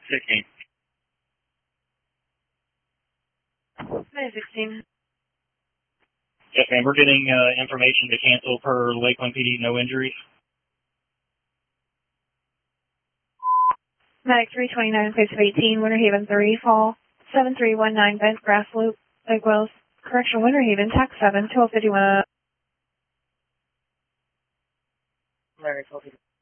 16. May 16. Yes, ma'am. We're getting information to cancel per Lakeland PD, no injuries. Medic 329, place of 18, Winter Haven 30, fall 7319, Bent Grass Loop, Lake Wells. Correction, Winter Haven, tax 7, 1251. Larry, 1251.